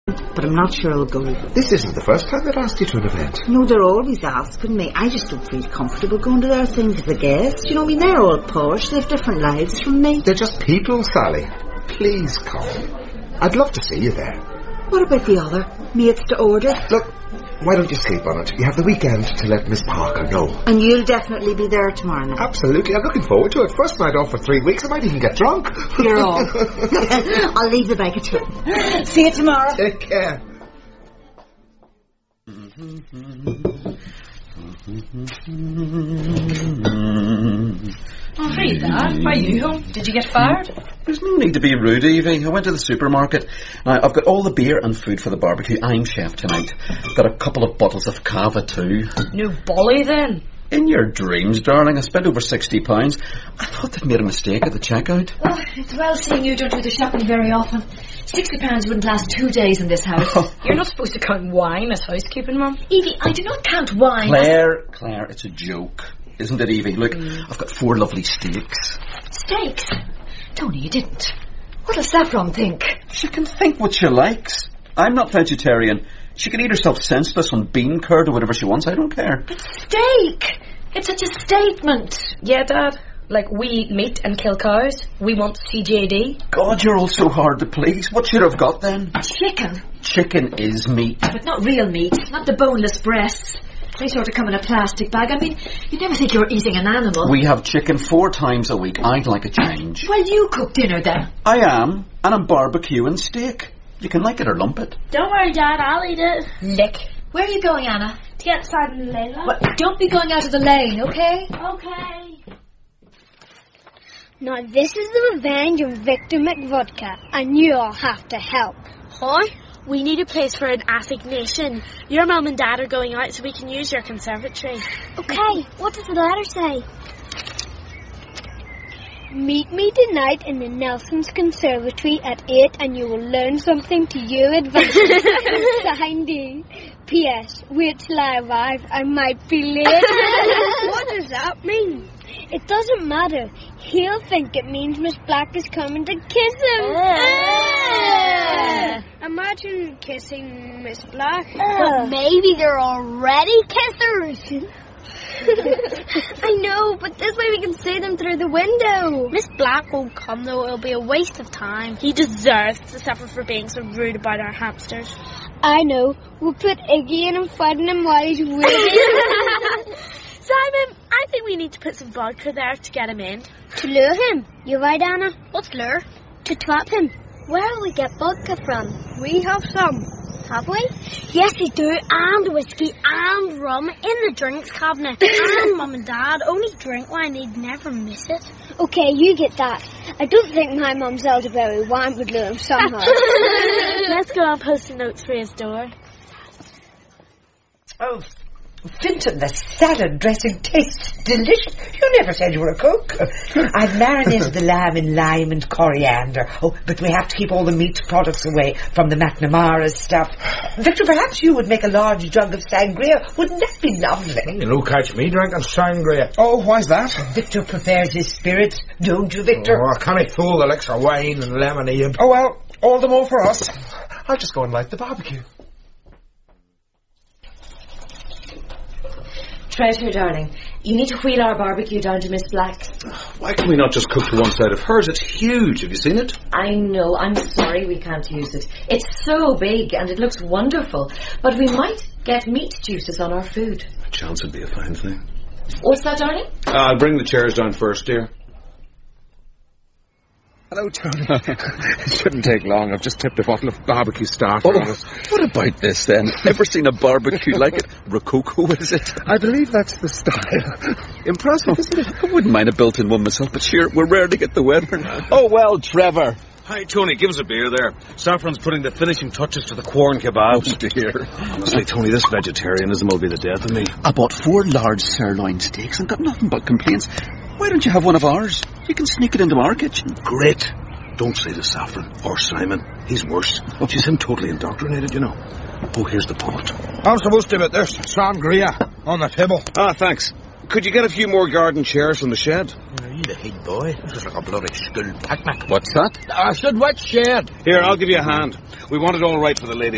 but I'm not sure I'll go. This isn't the first time they've asked you to an event. No, they're always asking me. I just don't feel comfortable going to their things as a guest. You know, I mean, they're all posh. They have different lives from me. They're just people, Sally. Please come. I'd love to see you there. What about the other mates to order? Look, why don't you sleep on it? You have the weekend to let Miss Parker know. And you'll definitely be there tomorrow night. Absolutely. I'm looking forward to it. First night off for 3 weeks. I might even get drunk. You're on. I'll leave the bag at home. See you tomorrow. Take care. Oh, hey, Dad. Are you home? Did you get fired? There's no need to be rude, Evie. I went to the supermarket. Now, I've got all the beer and food for the barbecue. I'm chef tonight. Got a couple of bottles of cava too. No bolly then? In your dreams, darling. I spent over £60. I thought they'd made a mistake at the checkout. Oh, it's well seeing you don't do the shopping very often. £60 wouldn't last 2 days in this house. You're not supposed to count wine as housekeeping, Mum. Evie, I do not count wine. Claire, it's a joke. Isn't it, Evie? Look, I've got 4 lovely steaks. Steaks? Tony, you didn't. What'll Saffron think? She can think what she likes. I'm not vegetarian. She can eat herself senseless on bean curd or whatever she wants. I don't care. But steak! It's such a statement. Yeah, Dad. Like, we eat meat and kill cows. We want CJD. God, you're all so hard to please. What should I have got then? Chicken. Chicken is meat. But not real meat. Not the boneless breasts. They sort of come in a plastic bag. I mean, you'd never think you were eating an animal. We have chicken 4 times a week. I'd like a change. Well, you cook dinner then. I am. And I'm barbecuing steak. You can like it or lump it. Don't worry, Dad, I'll eat it. Lick. Where are you going, Anna? To get started in the lane. Well, don't be going out of the lane, okay? Okay. Now, this is the revenge of Victor McVodka, and you all have to help. Huh? We need a place for an assignation. Your mum and dad are going out, so we can use your conservatory. Okay, what does the letter say? Meet me tonight in the Nelson's Conservatory at 8 and you will learn something to your advantage. Signed D. P.S. Wait till I arrive. I might be late. What does that mean? It doesn't matter. He'll think it means Miss Black is coming to kiss him. Imagine kissing Miss Black. But maybe they're already kissers. I know, but this way we can see them through the window. Miss Black won't come, though. It'll be a waste of time. He deserves to suffer for being so rude about our hamsters. I know. We'll put Iggy in and fighting him while he's waiting. Simon, I think we need to put some vodka there to get him in. To lure him. You're right, Anna. What's lure? To trap him. Where will we get vodka from? We have some. Have we? Yes, we do. And whiskey and rum in the drinks cabinet. And Mum and Dad only drink wine. They'd never miss it. Okay, you get that. I don't think my mum's elderberry wine would lure him somehow. Let's go and post some notes for his door. Oh, Finton, the salad dressing tastes delicious. You never said you were a cook. I've marinated the lamb in lime and coriander. Oh, but we have to keep all the meat products away from the McNamara's stuff. Victor, perhaps you would make a large jug of sangria. Wouldn't that be lovely? You don't catch me drinking sangria. Oh, why's that? Victor prefers his spirits, don't you, Victor? Oh, I can't fool the licks of wine and lemonade. Oh, well, all the more for us. I'll just go and light the barbecue. Treasure, darling, you need to wheel our barbecue down to Miss Black. Why can we not just cook to one side of hers? It's huge. Have you seen it? I know. I'm sorry we can't use it. It's so big and it looks wonderful. But we might get meat juices on our food. A chance would be a fine thing. What's that, darling? I'll bring the chairs down first, dear. Hello, Tony. It shouldn't take long. I've just tipped a bottle of barbecue starter on us. What about this then? Ever seen a barbecue like it? Rococo, is it? I believe that's the style. Impressive, isn't it? I wouldn't mind a built-in one myself, but sure, we're rare to get the weather. Oh, well, Trevor. Hi, Tony, give us a beer there. Saffron's putting the finishing touches to the corn kebabs. Oh, dear. Honestly, Tony, this vegetarianism will be the death of me. I bought 4 large sirloin steaks and got nothing but complaints. Why don't you have one of ours? You can sneak it into our kitchen. Great. Don't say to Saffron or Simon. He's worse. She's him totally indoctrinated, you know. Oh, here's the pot. I'm supposed to have there's sangria on the table. Ah, thanks. Could you get a few more garden chairs from the shed? You the head boy. This is like a bloody school picnic. What's that? I said what shed? Here, I'll give you a hand. We want it all right for the lady.